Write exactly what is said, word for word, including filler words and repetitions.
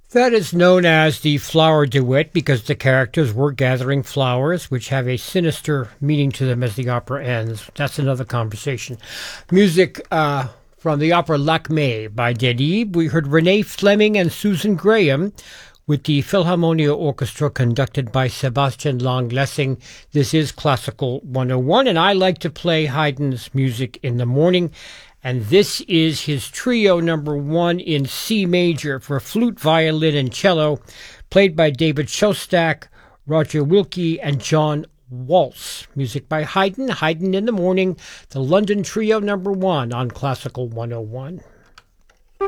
That is known as the flower duet because the characters were gathering flowers, which have a sinister meaning to them as the opera ends. That's another conversation. Music uh, from the opera Lakmé by Delibes. We heard Renee Fleming and Susan Graham with the Philharmonia Orchestra conducted by Sebastian Langlessing. This is Classical one oh one, and I like to play Haydn's music in the morning. And this is his trio number one in C major for flute, violin, and cello, played by David Shostak, Roger Wilkie, and John Waltz. Music by Haydn, Haydn in the morning, the London trio number one on Classical one oh one.